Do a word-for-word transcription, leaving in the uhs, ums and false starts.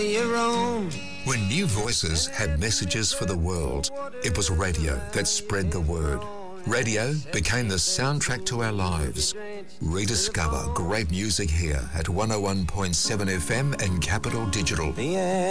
When new voices had messages for the world, it was radio that spread the word. Radio became the soundtrack to our lives. Rediscover great music here at one oh one point seven F M and Capital Digital.